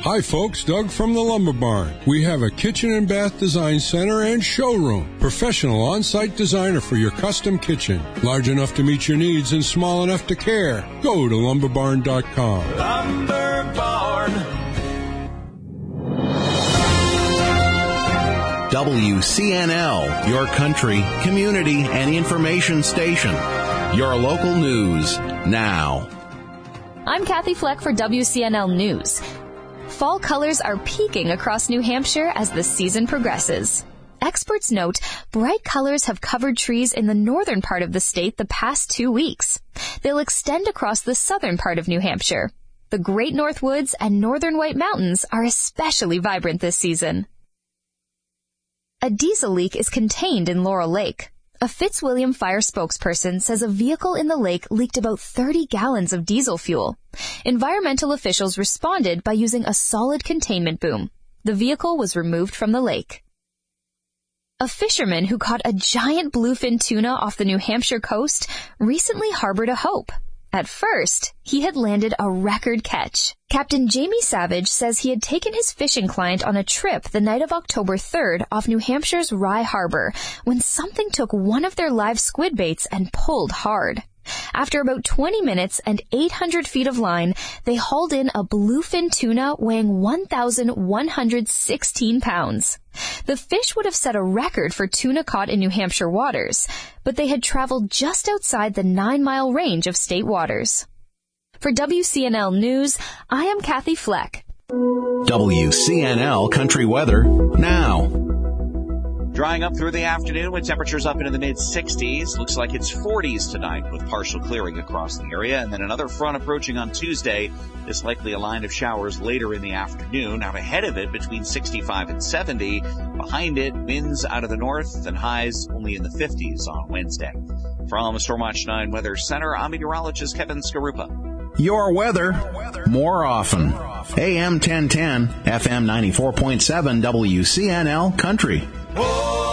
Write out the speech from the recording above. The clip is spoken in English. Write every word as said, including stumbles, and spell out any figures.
Hi folks, Doug from the Lumber Barn. We have a kitchen and bath design center and showroom. Professional on-site designer for your custom kitchen. Large enough to meet your needs and small enough to care. Go to lumber barn dot com. Lumber Barn. W C N L, your country, community, and information station. Your local news now. I'm Kathy Fleck for W C N L News. Fall colors are peaking across New Hampshire as the season progresses. Experts note bright colors have covered trees in the northern part of the state the past two weeks. They'll extend across the southern part of New Hampshire. The Great North Woods and Northern White Mountains are especially vibrant this season. A diesel leak is contained in Laurel Lake. A Fitzwilliam Fire spokesperson says a vehicle in the lake leaked about thirty gallons of diesel fuel. Environmental officials responded by using a solid containment boom. The vehicle was removed from the lake. A fisherman who caught a giant bluefin tuna off the New Hampshire coast recently harbored a hope. At first, he had landed a record catch. Captain Jamie Savage says he had taken his fishing client on a trip the night of October third off New Hampshire's Rye Harbor when something took one of their live squid baits and pulled hard. After about twenty minutes and eight hundred feet of line, they hauled in a bluefin tuna weighing one thousand one hundred sixteen pounds. The fish would have set a record for tuna caught in New Hampshire waters, but they had traveled just outside the nine-mile range of state waters. For W C N L News, I am Kathy Fleck. W C N L Country Weather now. Drying up through the afternoon with temperatures up into the mid-sixties. Looks like it's forties tonight with partial clearing across the area. And then another front approaching on Tuesday. There's likely a line of showers later in the afternoon. Out ahead of it between sixty-five and seventy. Behind it, winds out of the north and highs only in the fifties on Wednesday. From Stormwatch nine Weather Center, I'm meteorologist Kevin Skarupa. Your weather, more often. A M ten ten, F M ninety-four point seven, W C N L Country. Whoa.